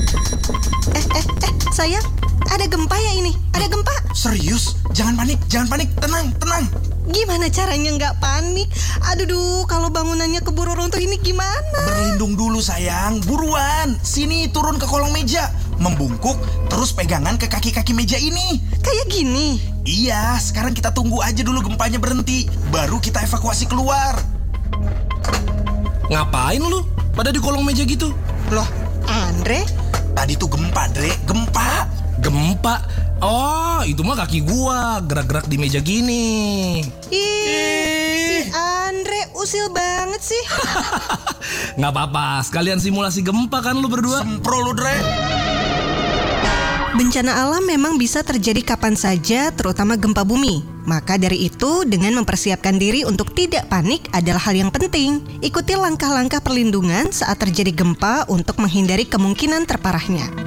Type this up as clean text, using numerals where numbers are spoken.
Sayang, ada gempa ya ini? Ada gempa? Serius? Jangan panik, tenang. Gimana caranya nggak panik? Aduh, kalau bangunannya keburu runtuh ini gimana? Berlindung dulu sayang, buruan. Sini turun ke kolong meja, membungkuk, terus pegangan ke kaki-kaki meja ini. Kayak gini? Iya, sekarang kita tunggu aja dulu gempanya berhenti, baru kita evakuasi keluar. Ngapain lu? Pada di kolong meja gitu? Loh, Andre? Tadi tuh gempa, Dre, gempa. Gempa? Oh, itu mah kaki gua gerak-gerak di meja gini. Si Andre usil banget sih. Nggak apa-apa, sekalian simulasi gempa kan lu berdua. Sempro lu, Dre. Bencana alam memang bisa terjadi kapan saja, terutama gempa bumi. Maka dari itu, dengan mempersiapkan diri untuk tidak panik adalah hal yang penting. Ikuti langkah-langkah perlindungan saat terjadi gempa untuk menghindari kemungkinan terparahnya.